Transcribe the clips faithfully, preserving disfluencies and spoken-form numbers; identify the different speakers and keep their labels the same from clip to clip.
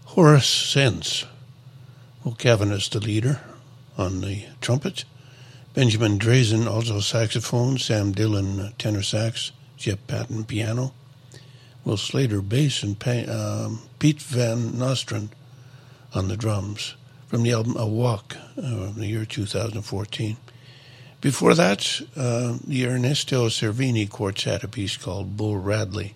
Speaker 1: Horace Sense. Will Cavan is the leader on the trumpet. Benjamin Drazen, alto saxophone. Sam Dillon, tenor sax. Jeff Patton, piano. Will Slater, bass. And um, Pete Van Nostrand on the drums. From the album A Walk uh, of the year two thousand fourteen. Before that, uh, the Ernesto Cervini Quartet, a piece called Bull Radley.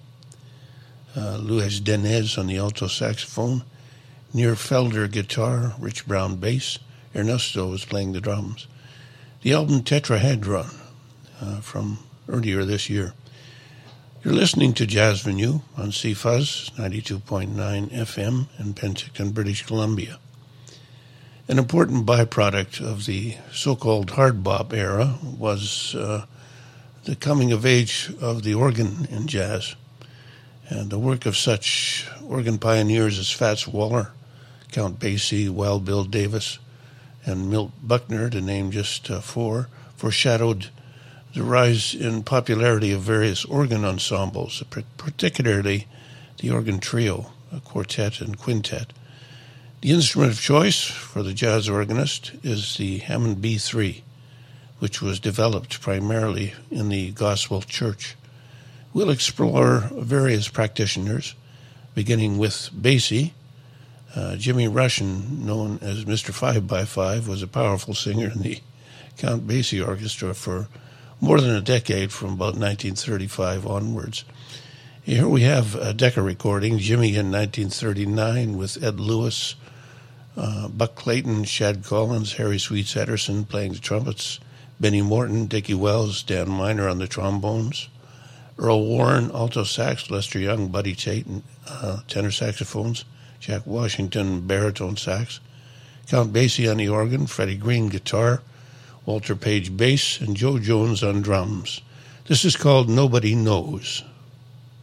Speaker 1: Uh, Luis Denez on the alto saxophone. Near Felder guitar, Rich Brown bass. Ernesto was playing the drums. The album Tetrahedron uh, from earlier this year. You're listening to Jazz Venue on C Fuzz ninety-two point nine F M in Penticton, British Columbia. An important byproduct of the so-called hard bop era was uh, the coming of age of the organ in jazz, and the work of such organ pioneers as Fats Waller, Count Basie, Wild Bill Davis, and Milt Buckner, to name just uh, four, foreshadowed the rise in popularity of various organ ensembles, particularly the organ trio, a quartet and quintet. The instrument of choice for the jazz organist is the Hammond B three, which was developed primarily in the Gospel Church. We'll explore various practitioners, beginning with Basie. Uh, Jimmy Rushin, known as Mister Five by Five, was a powerful singer in the Count Basie Orchestra for more than a decade, from about nineteen thirty-five onwards. Here we have a Decca recording, Jimmy in nineteen thirty-nine, with Ed Lewis, uh, Buck Clayton, Shad Collins, Harry Sweets Ederson playing the trumpets, Benny Morton, Dickie Wells, Dan Miner on the trombones, Earl Warren, alto sax, Lester Young, Buddy Tate, and uh, tenor saxophones, Jack Washington, baritone sax, Count Basie on the organ, Freddie Green guitar, Walter Page bass, and Joe Jones on drums. This is called Nobody Knows.